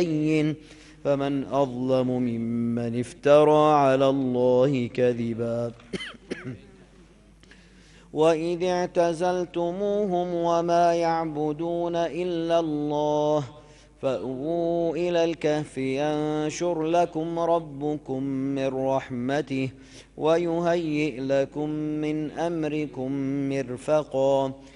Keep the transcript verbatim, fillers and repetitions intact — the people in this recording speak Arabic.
فمن أظلم ممن افترى على الله كذبا وإذ اعتزلتموهم وما يعبدون إلا الله فأووا إلى الكهف ينشر لكم ربكم من رحمته ويهيئ لكم من أمركم مرفقا